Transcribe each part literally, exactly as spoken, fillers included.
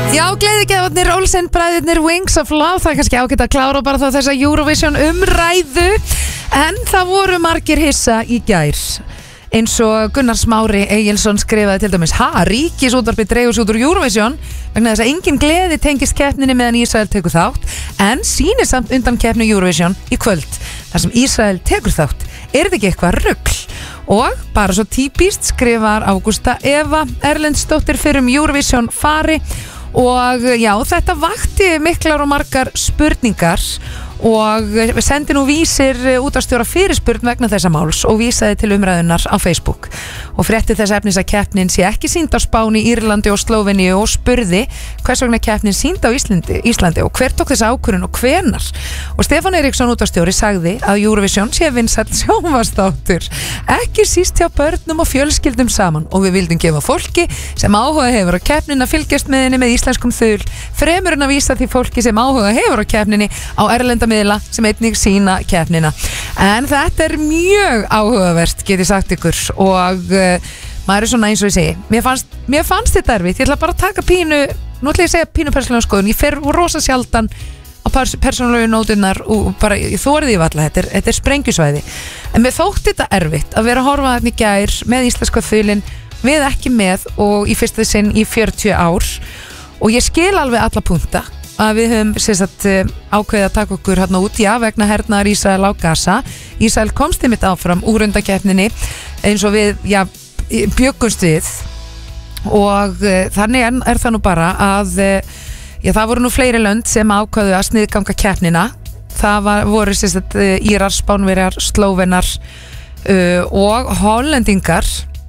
Já, gleðigjafarnir, Olsen bræðirnir, Wings of Love. Það er kannski ágætt að klára bara þá þessa Eurovision umræðu. En það voru margir hissa í gær. Eins og Gunnar Smári Egilsson skrifaði til dæmis: Ha, Ríkisútvarpið dregur sig út úr Eurovision vegna þess að engin gleði tengist keppninni meðan Ísrael tekur þátt, en sýnir samt undan keppni Eurovision í kvöld þar sem Ísrael tekur þátt. Er þetta ekki eitthvað rugl? Og bara svo típist skrifar Ágústa Eva Erlendsdóttir fyrir um Eurovision fari. Og já, þetta vakti miklar og margar spurningar og sendi nú vísir útvarpsstjóra fyrirspurn vegna þessa máls og vísaði til umræðunar á Facebook og frétti þess efnis að keppnin sé ekki sýnd á Spáni, Írlandi og Slóveníu og spurði hvers vegna keppnin sýnd á Íslandi, Íslandi og hver tók þessa ákvörðun og hvenar. Og Stefán Eiríksson útvarpsstjóri sagði að Eurovision sé vinsæll sjónvarpsþáttur, ekki síst hjá börnum og fjölskyldum saman, og við vildum gefa fólki sem áhuga hefur á keppnin að fylgjast með henni með íslenskum þul fremur en að vísa því fólki sem áhuga hefur á keppninni á erlenda miðla sem einnig sína keppnina. En þetta er mjög áhugavert, get ég sagt ykkur, og uh, maður er svona eins og ég segi, mér fannst, mér fannst þetta erfitt. Ég ætla bara að taka pínu, nú ætla ég að segja pínu persónulega skoðun, ég fer rosa sjaldan á pers persónulegu nóturnar og bara ég þorði í valla, þetta er, þetta er sprengjusvæði, en mér þótti þetta erfitt að vera að horfa þarna í gær með íslenska þulinn, við ekki með og í fyrsta sinn í fjörutíu ár, og ég skil alveg alla punta að við höfum sagt, ákveðið að taka okkur hérna út, já, vegna hernaðar Ísrael á Gaza. Ísrael komst einmitt áfram úr undankeppninni eins og við, já, bjöggumst við, og uh, þannig er, er það nú bara að uh, já, það voru nú fleiri lönd sem ákveðu að sniðganga keppnina. Það var, voru sagt, Írar, Spánverjar, Slóvenar uh, og Hollendingar,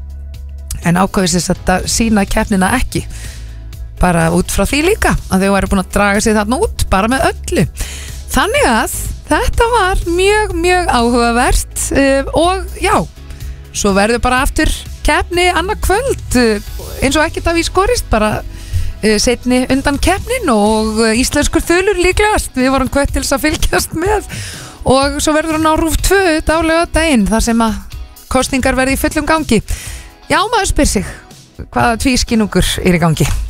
en ákveðu sagt, að sína keppnina ekki, bara út frá því líka að þau væri búin að draga sig þarna út bara með öllu. Þannig að þetta var mjög, mjög áhugavert uh, og já, svo verður bara aftur keppni annað kvöld uh, eins og ekkert að við skorist, bara uh, seinni undan keppnin og uh, íslenskur þulur líklegast. Við vorum hvött til þess að fylgjast með, og svo verður hann á RÚV tvö daglega daginn þar sem að kosningar verði í fullum gangi. Já, maður spyr sig hvaða tvískinnungur er í gangi.